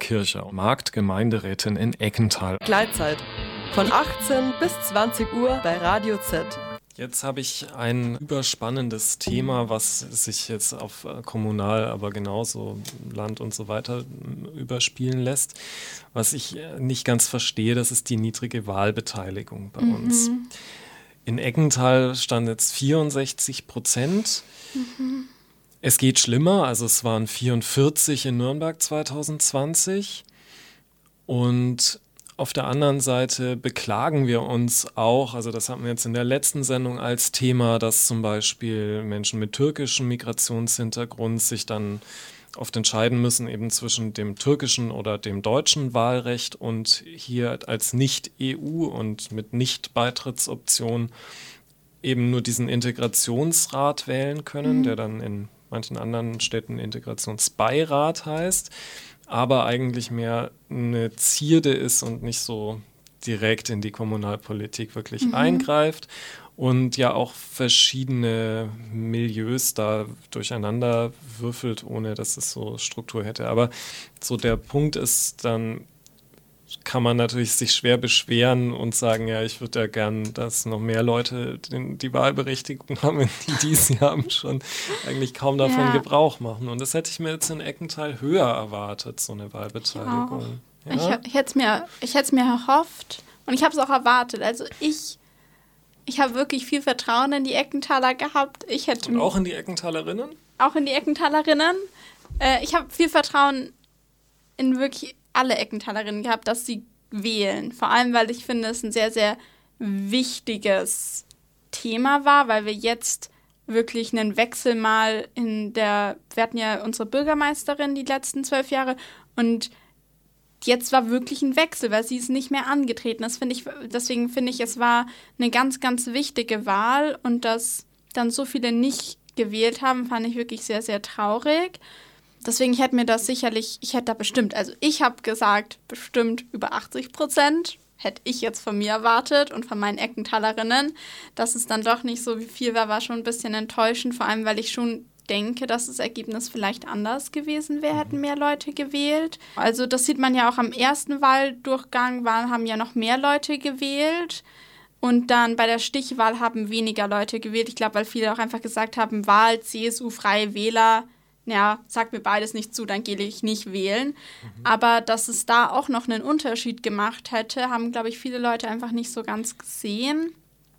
Kircher, Marktgemeinderätin in Eckental. Gleitzeit von 18 bis 20 Uhr bei Radio Z. Jetzt habe ich ein überspannendes Thema, was sich jetzt auf kommunal, aber genauso Land und so weiter überspielen lässt. Was ich nicht ganz verstehe, das ist die niedrige Wahlbeteiligung bei uns. In Eckental stand jetzt 64%. Es geht schlimmer, also es waren 44 in Nürnberg 2020. Und auf der anderen Seite beklagen wir uns auch, also das hatten wir jetzt in der letzten Sendung als Thema, dass zum Beispiel Menschen mit türkischem Migrationshintergrund sich dann oft entscheiden müssen, eben zwischen dem türkischen oder dem deutschen Wahlrecht und hier als Nicht-EU und mit Nicht-Beitrittsoption eben nur diesen Integrationsrat wählen können, der dann in manchen anderen Städten Integrationsbeirat heißt, aber eigentlich mehr eine Zierde ist und nicht so direkt in die Kommunalpolitik wirklich eingreift und ja auch verschiedene Milieus da durcheinander würfelt, ohne dass es so Struktur hätte. Aber so der Punkt ist dann, kann man natürlich sich schwer beschweren und sagen, ja, ich würde ja gern, dass noch mehr Leute die Wahlberechtigung haben, die dies Jahr schon eigentlich kaum davon Gebrauch machen. Und das hätte ich mir jetzt in Eckental höher erwartet, so eine Wahlbeteiligung. Ja? Ich hätte es mir erhofft und ich habe es auch erwartet. Also ich habe wirklich viel Vertrauen in die Eckenthaler gehabt. Und auch in die Eckenthalerinnen? Auch in die Eckenthalerinnen. Ich habe viel Vertrauen in wirklich alle Eckenthalerinnen gehabt, dass sie wählen. Vor allem, weil ich finde, es ein sehr, sehr wichtiges Thema war, weil wir jetzt wirklich einen Wechsel mal wir hatten ja unsere Bürgermeisterin die letzten 12 Jahre und jetzt war wirklich ein Wechsel, weil sie ist nicht mehr angetreten. Deswegen finde ich, es war eine ganz, ganz wichtige Wahl und dass dann so viele nicht gewählt haben, fand ich wirklich sehr, sehr traurig. Deswegen ich habe gesagt, bestimmt über 80% hätte ich jetzt von mir erwartet und von meinen Eckenthalerinnen. Dass es dann doch nicht so viel war schon ein bisschen enttäuschend, vor allem, weil ich schon denke, dass das Ergebnis vielleicht anders gewesen wäre, hätten mehr Leute gewählt. Also das sieht man ja auch am ersten Wahldurchgang, haben ja noch mehr Leute gewählt. Und dann bei der Stichwahl haben weniger Leute gewählt. Ich glaube, weil viele auch einfach gesagt haben, Wahl, CSU, Freie Wähler, ja, sagt mir beides nicht zu, dann gehe ich nicht wählen. Aber dass es da auch noch einen Unterschied gemacht hätte, haben, glaube ich, viele Leute einfach nicht so ganz gesehen.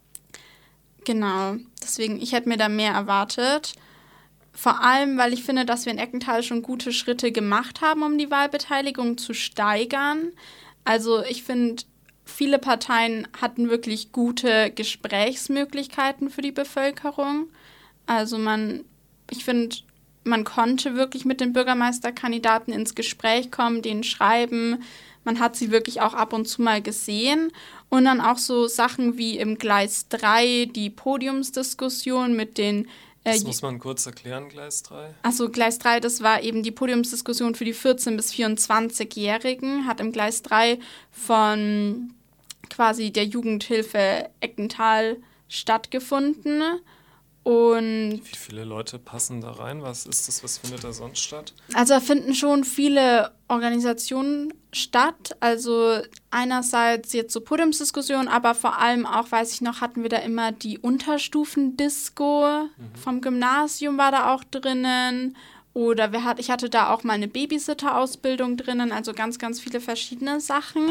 Genau, deswegen, ich hätte mir da mehr erwartet. Vor allem, weil ich finde, dass wir in Eckental schon gute Schritte gemacht haben, um die Wahlbeteiligung zu steigern. Also ich finde, viele Parteien hatten wirklich gute Gesprächsmöglichkeiten für die Bevölkerung. Also ich finde, man konnte wirklich mit den Bürgermeisterkandidaten ins Gespräch kommen, denen schreiben. Man hat sie wirklich auch ab und zu mal gesehen. Und dann auch so Sachen wie im Gleis 3, die Podiumsdiskussion mit den... Das muss man kurz erklären, Gleis 3. Achso, Gleis 3, das war eben die Podiumsdiskussion für die 14- bis 24-Jährigen. Hat im Gleis 3 von quasi der Jugendhilfe Eckental stattgefunden. Und wie viele Leute passen da rein? Was ist das? Was findet da sonst statt? Also da finden schon viele Organisationen statt. Also einerseits jetzt so Podiumsdiskussionen, aber vor allem auch, weiß ich noch, hatten wir da immer die Unterstufendisco vom Gymnasium war da auch drinnen. Oder ich hatte da auch mal eine Babysitter-Ausbildung drinnen, also ganz, ganz viele verschiedene Sachen.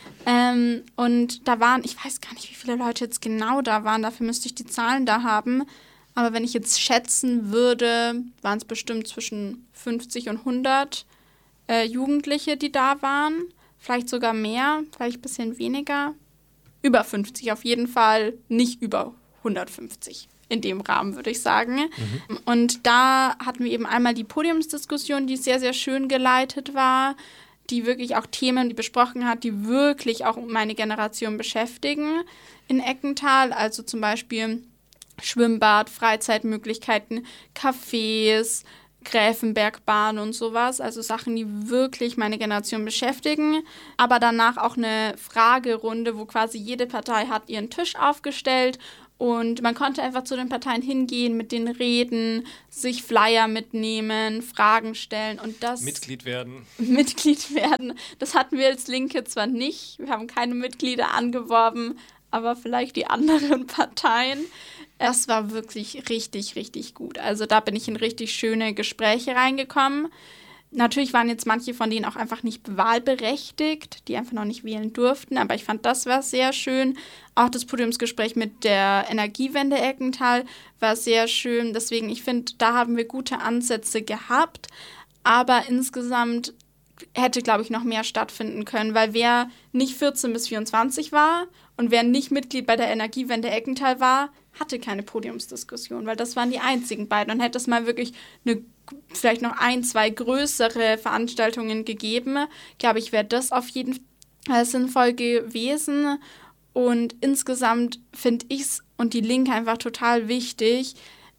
Und da waren, ich weiß gar nicht, wie viele Leute jetzt genau da waren, dafür müsste ich die Zahlen da haben. Aber wenn ich jetzt schätzen würde, waren es bestimmt zwischen 50 und 100 Jugendliche, die da waren. Vielleicht sogar mehr, vielleicht ein bisschen weniger. Über 50 auf jeden Fall, nicht über 150. In dem Rahmen, würde ich sagen. Und da hatten wir eben einmal die Podiumsdiskussion, die sehr, sehr schön geleitet war, die wirklich auch Themen, die besprochen hat, die wirklich auch meine Generation beschäftigen in Eckental. Also zum Beispiel Schwimmbad, Freizeitmöglichkeiten, Cafés, Gräfenbergbahn und sowas. Also Sachen, die wirklich meine Generation beschäftigen. Aber danach auch eine Fragerunde, wo quasi jede Partei hat ihren Tisch aufgestellt Und man konnte einfach zu den Parteien hingehen, mit denen reden, sich Flyer mitnehmen, Fragen stellen und das... Mitglied werden. Mitglied werden. Das hatten wir als Linke zwar nicht, wir haben keine Mitglieder angeworben, aber vielleicht die anderen Parteien. Das war wirklich richtig, richtig gut. Also da bin ich in richtig schöne Gespräche reingekommen. Natürlich waren jetzt manche von denen auch einfach nicht wahlberechtigt, die einfach noch nicht wählen durften, aber ich fand, das war sehr schön. Auch das Podiumsgespräch mit der Energiewende Eckental war sehr schön. Deswegen, ich finde, da haben wir gute Ansätze gehabt, aber insgesamt hätte, glaube ich, noch mehr stattfinden können, weil wer nicht 14 bis 24 war und wer nicht Mitglied bei der Energiewende Eckental war, hatte keine Podiumsdiskussion, weil das waren die einzigen beiden. Und hätte es mal wirklich vielleicht noch 1, 2 größere Veranstaltungen gegeben, glaube ich, wäre das auf jeden Fall sinnvoll gewesen. Und insgesamt finde ich es und die Linke einfach total wichtig,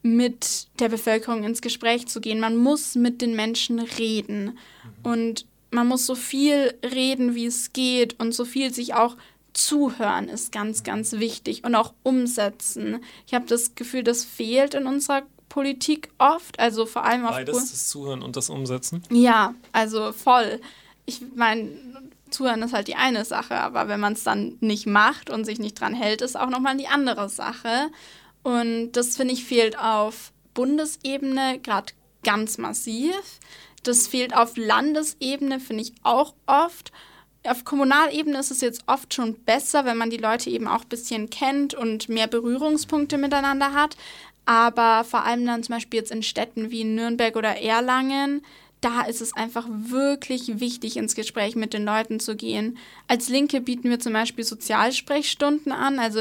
mit der Bevölkerung ins Gespräch zu gehen. Man muss mit den Menschen reden und man muss so viel reden, wie es geht und so viel sich auch zuhören ist ganz, ganz wichtig und auch umsetzen. Ich habe das Gefühl, das fehlt in unserer Politik oft, also vor allem auf... Beides, das Zuhören und das Umsetzen? Ja, also voll. Ich meine, Zuhören ist halt die eine Sache, aber wenn man es dann nicht macht und sich nicht dran hält, ist auch nochmal die andere Sache. Und das, finde ich, fehlt auf Bundesebene gerade ganz massiv. Das fehlt auf Landesebene, finde ich, auch oft. Auf Kommunalebene ist es jetzt oft schon besser, wenn man die Leute eben auch ein bisschen kennt und mehr Berührungspunkte miteinander hat. Aber vor allem dann zum Beispiel jetzt in Städten wie Nürnberg oder Erlangen, da ist es einfach wirklich wichtig, ins Gespräch mit den Leuten zu gehen. Als Linke bieten wir zum Beispiel Sozialsprechstunden an. Also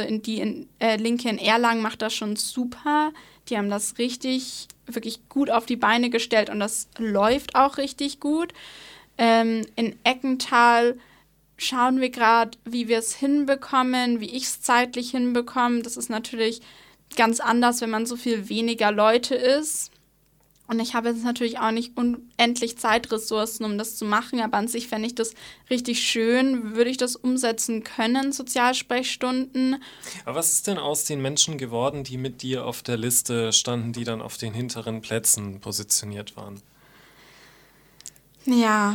Linke in Erlangen macht das schon super. Die haben das wirklich gut auf die Beine gestellt und das läuft auch richtig gut. In Eckental schauen wir gerade, wie wir es hinbekommen, wie ich es zeitlich hinbekomme. Das ist natürlich ganz anders, wenn man so viel weniger Leute ist. Und ich habe jetzt natürlich auch nicht unendlich Zeitressourcen, um das zu machen, aber an sich fände ich das richtig schön. Würde ich das umsetzen können, Sozialsprechstunden? Aber was ist denn aus den Menschen geworden, die mit dir auf der Liste standen, die dann auf den hinteren Plätzen positioniert waren? Ja,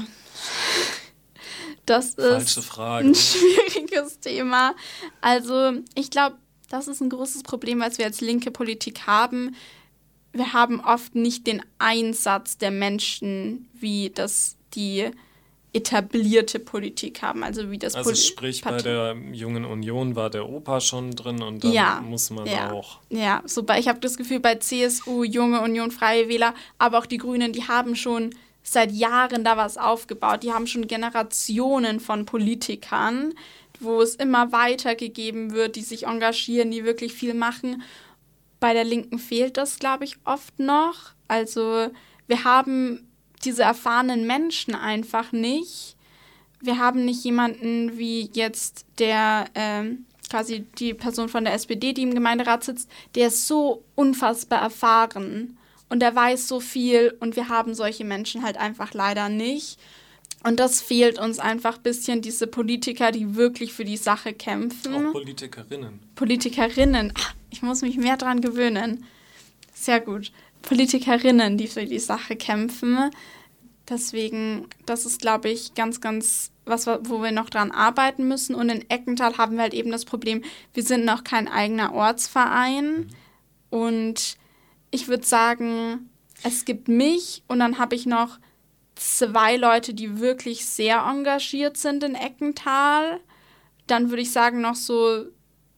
das Falsche ist Frage. ein schwieriges Thema. Also ich glaube, das ist ein großes Problem, was wir als linke Politik haben. Wir haben oft nicht den Einsatz der Menschen, wie das die etablierte Politik haben. Also wie das sprich, bei der Jungen Union war der Opa schon drin und dann muss man auch. Ja, super. Ich habe das Gefühl, bei CSU, Junge Union, Freie Wähler, aber auch die Grünen, die haben schon seit Jahren da was aufgebaut. Die haben schon Generationen von Politikern, wo es immer weitergegeben wird, die sich engagieren, die wirklich viel machen. Bei der Linken fehlt das, glaube ich, oft noch. Also wir haben diese erfahrenen Menschen einfach nicht. Wir haben nicht jemanden wie jetzt der quasi die Person von der SPD, die im Gemeinderat sitzt, der ist so unfassbar erfahren und der weiß so viel und wir haben solche Menschen halt einfach leider nicht. Und das fehlt uns einfach ein bisschen, diese Politiker, die wirklich für die Sache kämpfen. Auch Politikerinnen. Politikerinnen. Ach, ich muss mich mehr dran gewöhnen. Sehr gut. Politikerinnen, die für die Sache kämpfen. Deswegen, das ist, glaube ich, ganz, ganz was, wo wir noch dran arbeiten müssen. Und in Eckental haben wir halt eben das Problem, wir sind noch kein eigener Ortsverein. Und ich würde sagen, es gibt mich und dann habe ich noch 2 Leute, die wirklich sehr engagiert sind in Eckental. Dann würde ich sagen, noch so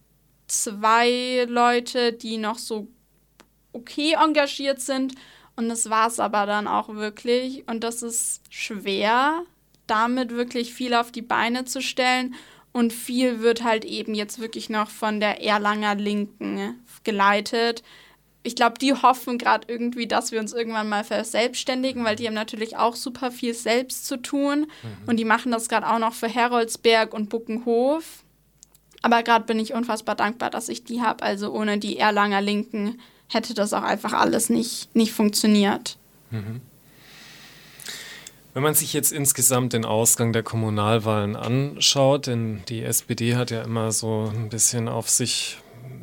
2 Leute, die noch so okay engagiert sind. Und das war es aber dann auch wirklich. Und das ist schwer, damit wirklich viel auf die Beine zu stellen. Und viel wird halt eben jetzt wirklich noch von der Erlanger Linken geleitet. Ich glaube, die hoffen gerade irgendwie, dass wir uns irgendwann mal verselbstständigen, weil die haben natürlich auch super viel selbst zu tun. Und die machen das gerade auch noch für Heroldsberg und Buckenhof. Aber gerade bin ich unfassbar dankbar, dass ich die habe. Also ohne die Erlanger Linken hätte das auch einfach alles nicht funktioniert. Mhm. Wenn man sich jetzt insgesamt den Ausgang der Kommunalwahlen anschaut, denn die SPD hat ja immer so ein bisschen auf sich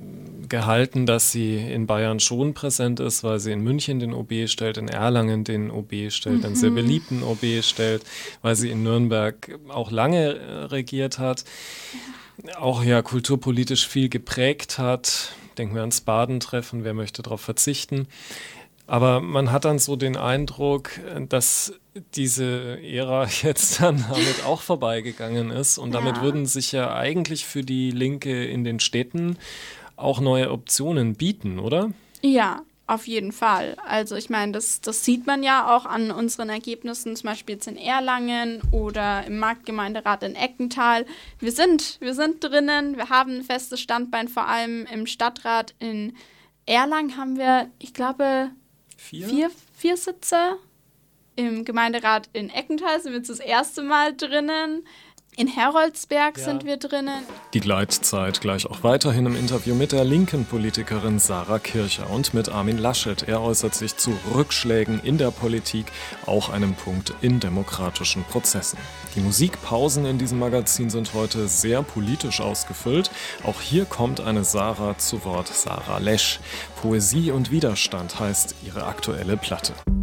gehalten, dass sie in Bayern schon präsent ist, weil sie in München den OB stellt, in Erlangen den OB stellt, einen sehr beliebten OB stellt, weil sie in Nürnberg auch lange regiert hat, auch ja kulturpolitisch viel geprägt hat. Denken wir ans Badentreffen, wer möchte darauf verzichten? Aber man hat dann so den Eindruck, dass diese Ära jetzt dann damit auch vorbeigegangen ist. Und damit würden sich ja eigentlich für die Linke in den Städten auch neue Optionen bieten, oder? Ja, auf jeden Fall. Also ich meine, das sieht man ja auch an unseren Ergebnissen, zum Beispiel jetzt in Erlangen oder im Marktgemeinderat in Eckental. Wir sind drinnen, wir haben ein festes Standbein, vor allem im Stadtrat in Erlangen haben wir, ich glaube, vier Sitze. Im Gemeinderat in Eckental sind wir jetzt das erste Mal drinnen. In Heroldsberg sind wir drinnen. Die Gleitzeit gleich auch weiterhin im Interview mit der linken Politikerin Sarah Kircher und mit Armin Laschet. Er äußert sich zu Rückschlägen in der Politik, auch einem Punkt in demokratischen Prozessen. Die Musikpausen in diesem Magazin sind heute sehr politisch ausgefüllt. Auch hier kommt eine Sarah zu Wort, Sarah Lesch. Poesie und Widerstand heißt ihre aktuelle Platte.